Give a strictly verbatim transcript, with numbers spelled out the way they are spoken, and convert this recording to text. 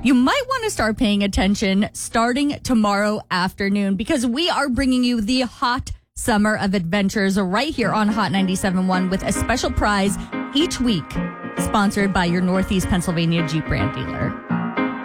you might want to start paying attention starting tomorrow afternoon because we are bringing you the hot summer of adventures right here on Hot ninety-seven point one with a special prize each week, sponsored by your Northeast Pennsylvania Jeep brand dealer.